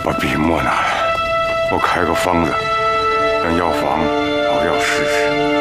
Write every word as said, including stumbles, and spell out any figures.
把笔墨拿来，我开个方子，让药房熬药试试。